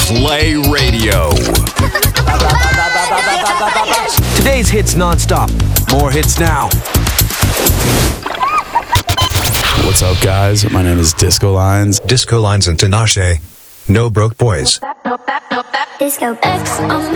Play Radio. Today's hits non-stop. More hits now. What's up, guys? My name is Disco Lines. Disco Lines and Tinashe. No Broke Boys. Disco X on